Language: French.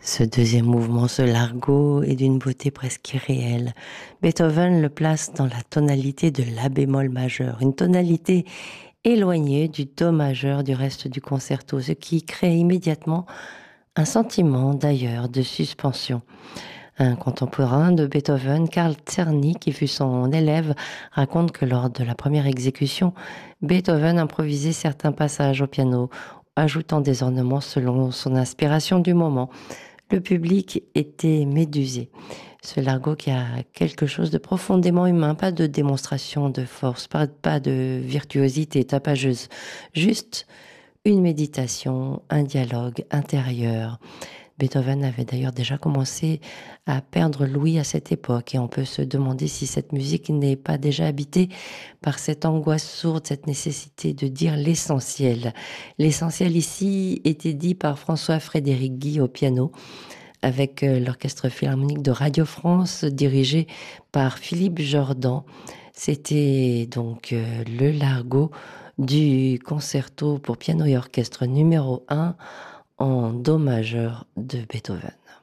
Ce deuxième mouvement, ce largo, est d'une beauté presque irréelle. Beethoven le place dans la tonalité de la bémol majeur, une tonalité éloignée du do majeur du reste du concerto, ce qui crée immédiatement un sentiment d'ailleurs de suspension. Un contemporain de Beethoven, Karl Czerny, qui fut son élève, raconte que lors de la première exécution, Beethoven improvisait certains passages au piano, ajoutant des ornements selon son inspiration du moment. Le public était médusé. Ce largo qui a quelque chose de profondément humain, pas de démonstration de force, pas de virtuosité tapageuse, juste une méditation, un dialogue intérieur. Beethoven avait d'ailleurs déjà commencé à perdre l'ouïe à cette époque et on peut se demander si cette musique n'est pas déjà habitée par cette angoisse sourde, cette nécessité de dire l'essentiel. L'essentiel ici était dit par François-Frédéric Guy au piano avec l'Orchestre philharmonique de Radio France dirigé par Philippe Jordan. C'était donc le largo du concerto pour piano et orchestre numéro 1 en do majeur de Beethoven.